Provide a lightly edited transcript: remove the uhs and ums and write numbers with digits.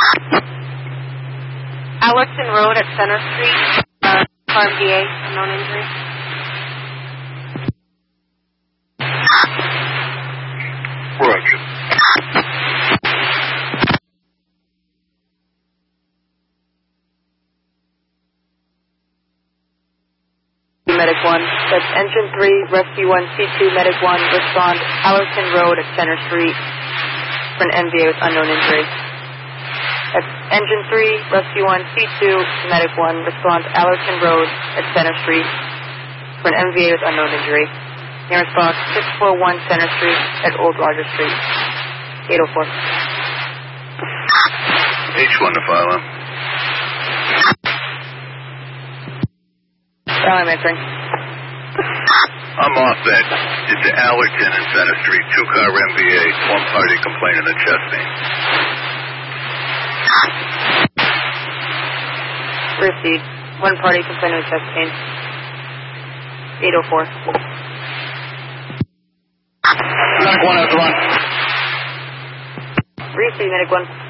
Allerton Road at Center Street. Car MVA, unknown injury. Roger. Medic 1, that's Engine 3, Rescue 1, C2, Medic 1, respond Allerton Road at Center Street for an MVA with unknown injury. That's Engine 3, Rescue 1, C2, Medic 1, respond Allerton Road at Center Street for an MVA with unknown injury. Nearest box 641 Center Street at Old Roger Street, 804. H1 to file on. I'm answering. I'm off that. It's Allerton and Center Street, 2-car MVA, one party complaining of chest pain. Received. One party complaining of chest pain. 804. Medic 1 has run. Received, Medic 1.